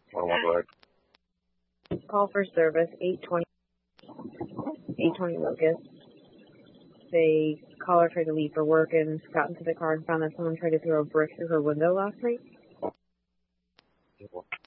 1-1, go ahead. Call for service, 820 Locust. The caller tried to leave for work and got into the car and found that someone tried to throw a brick through her window last night.